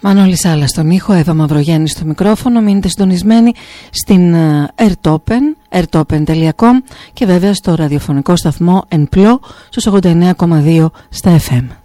Μανώλη Σάλα στον ήχο, Εύα Μαυρογέννη στο μικρόφωνο. Μείνετε συντονισμένοι στην airtopen.com και βέβαια στο ραδιοφωνικό σταθμό ΕΝΠΛΟ στους 89,2 στα FM.